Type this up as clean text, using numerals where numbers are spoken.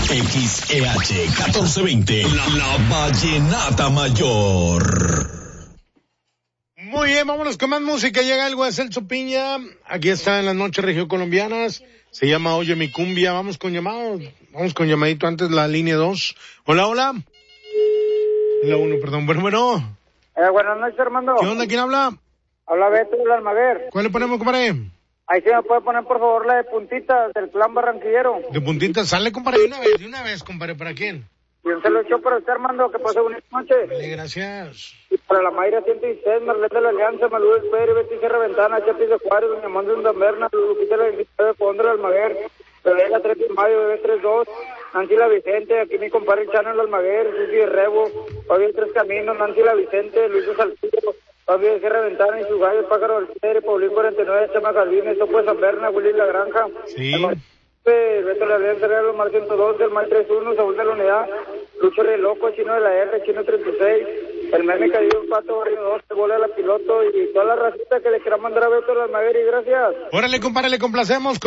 XEH 1420, la Vallenata Mayor. Muy bien, vámonos con más música. Llega el güey Celso Piña. Aquí está en las noches regiocolombianas. Se llama Oye mi cumbia. Vamos con llamado. Vamos con llamadito antes la línea 2. Hola, hola. La 1, perdón. Bueno. Buenas noches, Armando. ¿Qué onda? ¿Quién habla? Habla Beto de Almaguer. ¿Cuál le ponemos, compadre? Ahí se me puede poner, por favor, la de puntitas del clan barranquillero. De puntitas, sale, compadre, de una vez, compadre. ¿Para quién? Y un saludo para usted, Armando, que pase buenas noches. Vale, gracias. Y para la Mayra 106, Marlene de la Alianza, Maluel Pérez, Betty Sierra Ventana, Chapis de Juárez, Doña Mando de Berna, Lupita de la 29 de Pondra de Almaguer, Bebé la 3 de Mayo, Bebé 3-2, Nancy la Vicente, aquí mi compadre Chano de Almaguer, Susi de Rebo, Fabio Tres Caminos, Nancy la Vicente, Luis de Saltillo, Fabio de Sierra Ventana y sus gallos, Pájaro del Cedre, Paulín 49, Chama Calvino, Topo de San Berna, Willy La Granja. Sí. Beto de la Alianza, Real Mar 112, el Mar 31, Saúl de la Unidad, Lucho de Loco, Chino de la R, Chino 36, el Meme Cayó, Pato Barrio 2, Bola de la Piloto y toda la racita que le quiera mandar a Beto de la Almaguer y gracias. Órale, compadre, le complacemos.